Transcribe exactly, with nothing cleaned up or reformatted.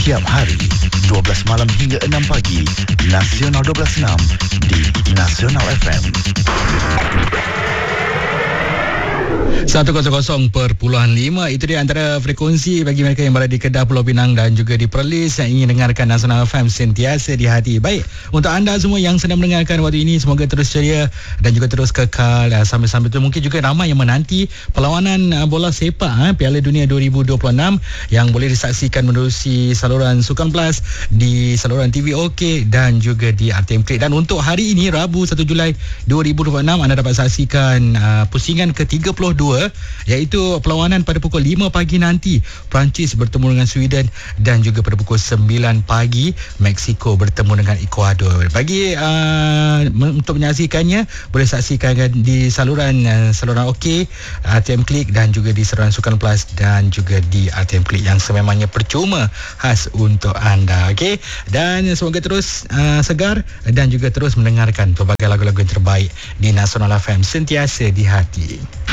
Setiap hari dua belas malam hingga enam pagi, Nasional dua belas enam di Nasional F M. seratus perpuluhan lima itu dia antara frekuensi bagi mereka yang berada di Kedah, Pulau Pinang dan juga di Perlis yang ingin dengarkan Nasional F M sentiasa di hati. Baik, untuk anda semua yang sedang mendengarkan waktu ini, semoga terus ceria dan juga terus kekal uh, sambil-sambil itu. Mungkin juga ramai yang menanti perlawanan uh, bola sepak uh, Piala Dunia dua ribu dua puluh enam yang boleh disaksikan menerusi saluran Sukan Plus, di saluran T V OK dan juga di R T M Klik. Dan untuk hari ini, Rabu satu Julai dua ribu dua puluh enam, anda dapat saksikan uh, pusingan ke tiga puluh dua, iaitu perlawanan pada pukul lima pagi nanti. Perancis bertemu dengan Sweden dan juga pada pukul sembilan pagi Mexico bertemu dengan Ecuador. Bagi uh, untuk menyaksikannya, boleh saksikan di saluran uh, saluran OK, R T M Klik dan juga di saluran Sukan Plus dan juga di R T M Klik yang sememangnya percuma khas untuk anda. Okey, dan semoga terus uh, segar dan juga terus mendengarkan pelbagai lagu-lagu yang terbaik di Nasional F M sentiasa di hati.